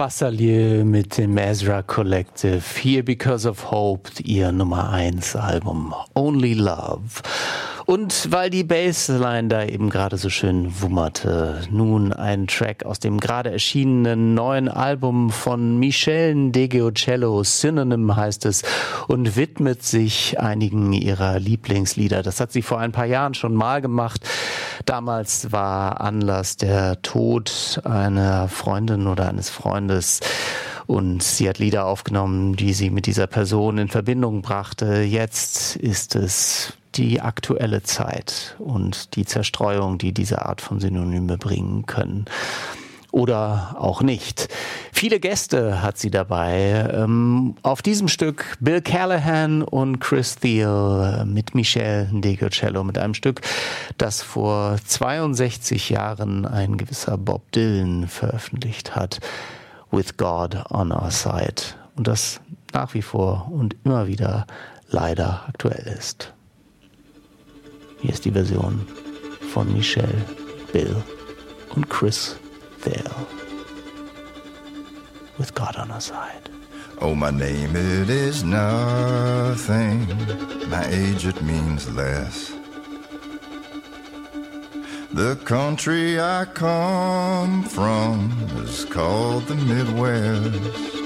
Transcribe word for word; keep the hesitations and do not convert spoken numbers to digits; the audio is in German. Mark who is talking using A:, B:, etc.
A: Passalieu mit dem Ezra Collective. Here Because of Hope, ihr Nummer eins Album Only Love. Und weil die Bassline da eben gerade so schön wummerte, nun ein Track aus dem gerade erschienenen neuen Album von Michelle Ndegeocello, Synonym heißt es, und widmet sich einigen ihrer Lieblingslieder. Das hat sie vor ein paar Jahren schon mal gemacht. Damals war Anlass der Tod einer Freundin oder eines Freundes. Und sie hat Lieder aufgenommen, die sie mit dieser Person in Verbindung brachte. Jetzt ist es die aktuelle Zeit und die Zerstreuung, die diese Art von Synonyme bringen können. Oder auch nicht. Viele Gäste hat sie dabei. Ähm, auf diesem Stück Bill Callahan und Chris Thile mit Michelle Ndegeocello, mit einem Stück, das vor zweiundsechzig Jahren ein gewisser Bob Dylan veröffentlicht hat. With God on Our Side. Und das nach wie vor und immer wieder leider aktuell ist. Hier ist die Version von Michelle, Bill und Chris Thile. With God on Our Side.
B: Oh, my name, it is nothing. My age, it means less. The country I come from is called the Midwest.